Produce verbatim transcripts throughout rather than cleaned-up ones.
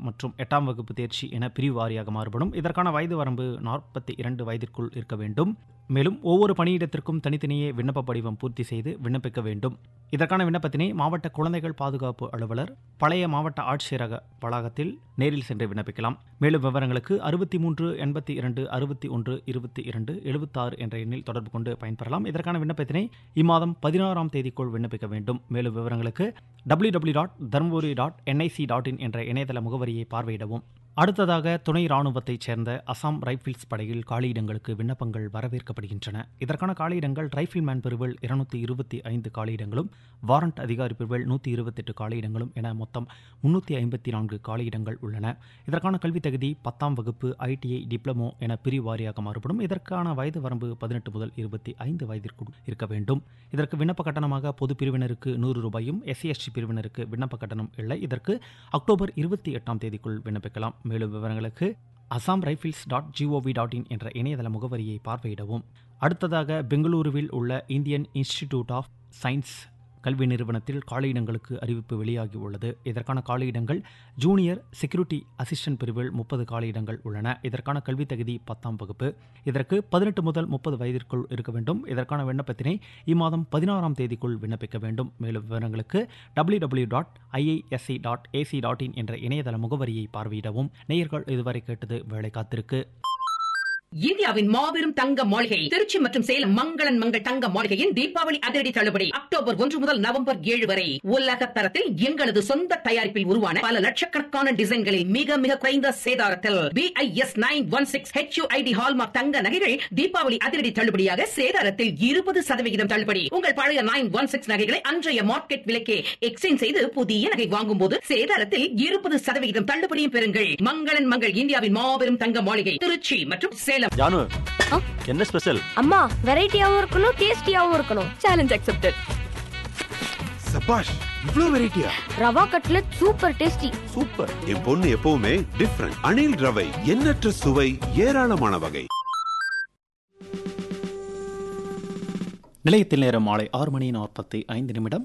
மற்றும் எட்டாம் வகுப்பு தேர்ச்சி என பிரிவு வாரியாக மாறுபடும். இதற்கான வயது வரம்பு நாற்பத்தி இரண்டு வயதிற்குள் இருக்க வேண்டும். மேலும் ஒவ்வொரு பணியிடத்திற்கும் தனித்தனியே விண்ணப்ப படிவம் பூர்த்தி செய்து விண்ணப்பிக்க வேண்டும். இதற்கான விண்ணப்பத்தினை மாவட்ட குழந்தைகள் பாதுகாப்பு அலுவலர், பழைய மாவட்ட ஆட்சியரக வளாகத்தில் நேரில் சென்று விண்ணப்பிக்கலாம். மேலும் விவரங்களுக்கு அறுபத்தி மூன்று எண்பத்தி இரண்டு அறுபத்தி ஒன்று இருபத்தி இரண்டு எழுபத்தாறு என்ற எண்ணில் தொடர்பு கொண்டு பயன்பெறலாம். இதற்கான விண்ணப்பத்தினை இம்மாதம் பதினாறாம் தேதிக்குள் விண்ணப்பிக்க வேண்டும். மேலும் விவரங்களுக்கு W W dot Dharmapuri dot NIC dot in என்ற இணையதள முகவரியை பார்வையிடவும். அடுத்ததாக துணை ராணுவத்தைச் சேர்ந்த அசாம் ரைபிள்ஸ் படையில் காலியிடங்களுக்கு விண்ணப்பங்கள் வரவேற்கப்படுகின்றன. இதற்கான காலியிடங்கள் ரைபிள்மேன் பிரிவில் இருநூத்தி இருபத்தி ஐந்து காலியிடங்களும், வாரண்ட் அதிகாரி பிரிவில் நூற்றி இருபத்தி எட்டு காலியிடங்களும் என மொத்தம் முன்னூற்றி ஐம்பத்தி நான்கு காலியிடங்கள் உள்ளன. இதற்கான கல்வி தகுதி பத்தாம் வகுப்பு, ஐடிஐ, டிப்ளமோ என பிரிவு வாரியாக மாறுபடும். இதற்கான வயது வரம்பு பதினெட்டு முதல் இருபத்தி ஐந்து வயதிற்குள் இருக்க வேண்டும். இதற்கு விண்ணப்ப கட்டணமாக பொது பிரிவினருக்கு நூறு ரூபாயும், எஸ்சி எஸ்டி பிரிவினருக்கு விண்ணப்ப கட்டணம் இல்லை. இதற்கு அக்டோபர் இருபத்தி எட்டாம் தேதிக்குள் விண்ணப்பிக்கலாம். மேலும் விவரங்களுக்கு Assam Rifles dot gov dot in என்ற இணையதள முகவரியை பார்வையிடவும். அடுத்ததாக பெங்களூருவில் உள்ள இந்தியன் இன்ஸ்டிடியூட் ஆஃப் சயின்ஸ் கல்வி நிறுவனத்தில் காலியிடங்களுக்கு அறிவிப்பு வெளியாகி உள்ளது. இதற்கான காலியிடங்கள் ஜூனியர் செக்யூரிட்டி அசிஸ்டன்ட் பிரிவில் முப்பது காலியிடங்கள் உள்ளன. இதற்கான கல்வி தகுதி பத்தாம் வகுப்பு. இதற்கு பதினெட்டு முதல் முப்பது வயதிற்குள் இருக்க வேண்டும். இதற்கான விண்ணப்பத்தினை இம்மாதம் பதினாறாம் தேதிக்குள் விண்ணப்பிக்க வேண்டும். மேலும் விவரங்களுக்கு W W dot IISc dot AC dot in என்ற இணையதள முகவரியை பார்வையிடவும். நேயர்கள் இதுவரை கேட்டது வேலை காத்திருக்கு. இந்தியாவின் மாபெரும் தங்க மாளிகை திருச்சி மற்றும் சேலம் மங்களன் மங்கள் தங்க மாளிகையின் தீபாவளி அதிரடி தள்ளுபடி அக்டோபர் ஒன்று முதல் நவம்பர் ஏழு வரை. உலக தரத்தில் எங்களது சொந்த தயாரிப்பில் உருவான பல லட்சக்கணக்கான டிசைன்களில் மிக மிக குறைந்த சேதாரத்தில் BIS nine one six HUID hallmark தங்க நகைகள் தீபாவளி அதிரடி தள்ளுபடியாக சேதாரத்தில் இருபது சதவிகிதம் தள்ளுபடி. உங்கள் பழைய நைன் ஒன் சிக்ஸ் நகைகளை அன்றைய மார்க்கெட் விலைக்கே எக்ஸ்சேஞ்ச் செய்து புதிய நகை வாங்கும் போது சேதாரத்தில் இருபது சதவிகிதம் தள்ளுபடியும் பெறுங்கள். மங்களன் மங்கள் இந்தியாவின் மாபெரும் தங்க மாளிகை திருச்சி மற்றும் சேலம். ஜானு, என்ன ஸ்பெஷல்? அம்மா, வெரைட்டியாவும் இருக்கணும், டேஸ்டியாவும் இருக்கணும். Challenge accepted. சபாஷ், இவ்ளோ வெரைட்டியா? Rava cutlet super tasty. Super. என் பொண்ணு எப்பவுமே டிஃபரண்ட். அணில் ரவை, எண்ணற்ற சுவை, ஏராளமான வகை. நிலையத்தில் நேரம் மாலை ஆறு மணி நாற்பத்தி ஐந்து நிமிடம்.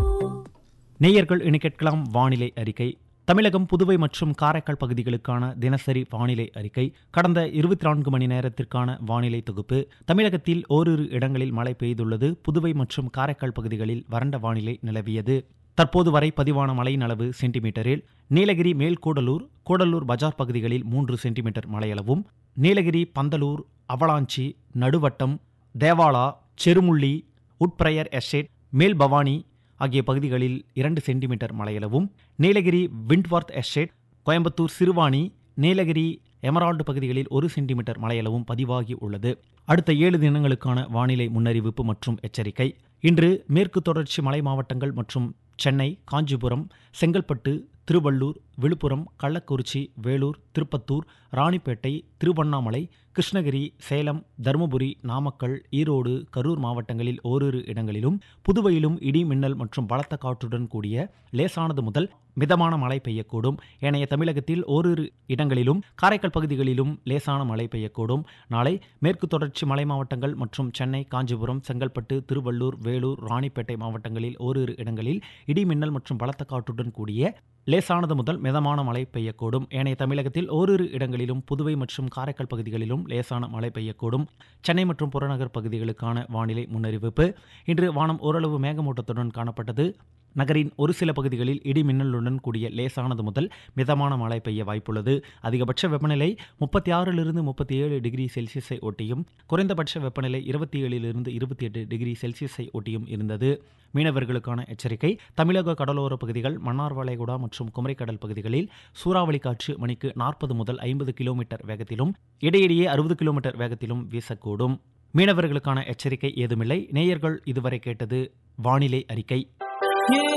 நேயர்கள் இனி கேட்கலாம் வானிலை அறிக்கை. தமிழகம், புதுவை மற்றும் காரைக்கால் பகுதிகளுக்கான தினசரி வானிலை அறிக்கை. கடந்த இருபத்தி நான்கு மணி நேரத்திற்கான வானிலை தொகுப்பு. தமிழகத்தில் ஓரிரு இடங்களில் மழை பெய்துள்ளது. புதுவை மற்றும் காரைக்கால் பகுதிகளில் வறண்ட வானிலை நிலவியது. தற்போது வரை பதிவான மழையின் அளவு சென்டிமீட்டரில். நீலகிரி, மேல் கூடலூர், கூடலூர் பஜார் பகுதிகளில் மூன்று centimetre மழையளவும், Nilgiri, Pandalur, avalanche, Naduvattam, Devala, Cherumulli, Woodbriar estate, மேல் பவானி ஆகிய பகுதிகளில் இரண்டு centimetre மழையளவும், Nilgiri, விண்ட்வர்த் estate, Coimbatore, Siruvani, Nilgiri, Emerald பகுதிகளில் ஒரு சென்டிமீட்டர் மழையளவும் பதிவாகி உள்ளது. அடுத்த ஏழு தினங்களுக்கான வானிலை முன்னறிவிப்பு மற்றும் எச்சரிக்கை. இன்று மேற்கு தொடர்ச்சி மலை மாவட்டங்கள் மற்றும் சென்னை, காஞ்சிபுரம், செங்கல்பட்டு, திருவள்ளூர், விழுப்புரம், கள்ளக்குறிச்சி, வேலூர், திருப்பத்தூர், ராணிப்பேட்டை, திருவண்ணாமலை, கிருஷ்ணகிரி, சேலம், தருமபுரி, நாமக்கல், ஈரோடு, கரூர் மாவட்டங்களில் ஓரிரு இடங்களிலும், புதுவையிலும் இடி, மின்னல் மற்றும் பலத்த காற்றுடன் கூடிய லேசானது முதல் மிதமான மழை பெய்யக்கூடும். ஏனைய தமிழகத்தில் ஓரிரு இடங்களிலும், காரைக்கால் பகுதிகளிலும் லேசான மழை பெய்யக்கூடும். நாளை மேற்கு தொடர்ச்சி மலை மாவட்டங்கள் மற்றும் சென்னை, காஞ்சிபுரம், செங்கல்பட்டு, திருவள்ளூர், வேலூர், ராணிப்பேட்டை மாவட்டங்களில் ஓரிரு இடங்களில் இடி, மின்னல் மற்றும் பலத்த காற்றுடன் கூடிய லேசானது முதல் மிதமான மழை பெய்யக்கூடும். ஏனைய தமிழகத்தில் ஓரிரு இடங்களிலும், புதுவை மற்றும் காரைக்கால் பகுதிகளிலும் லேசான மழை பெய்யக்கூடும். சென்னை மற்றும் புறநகர் பகுதிகளுக்கான வானிலை முன்னறிவிப்பு. இன்று வானம் ஓரளவு மேகமூட்டத்துடன் காணப்பட்டது. நகரின் ஒரு சில பகுதிகளில் இடி மின்னலுடன் கூடிய லேசானது முதல் மிதமான மழை பெய்ய வாய்ப்புள்ளது. அதிகபட்ச வெப்பநிலை முப்பத்தி ஆறிலிருந்து முப்பத்தி ஏழு டிகிரி செல்சியஸை ஒட்டியும், குறைந்தபட்ச வெப்பநிலை இருபத்தி ஏழிலிருந்து இருபத்தி எட்டு டிகிரி செல்சியஸை ஒட்டியும் இருந்தது. மீனவர்களுக்கான எச்சரிக்கை. தமிழக கடலோர பகுதிகள், மன்னார் வளைகுடா மற்றும் குமரிக்கடல் பகுதிகளில் சூறாவளி காற்று மணிக்கு நாற்பது முதல் ஐம்பது கிலோமீட்டர் வேகத்திலும் இடையிடையே அறுபது கிலோமீட்டர் வேகத்திலும் வீசக்கூடும். மீனவர்களுக்கான எச்சரிக்கை ஏதுமில்லை. நேயர்கள் இதுவரை கேட்டது வானிலை அறிக்கை.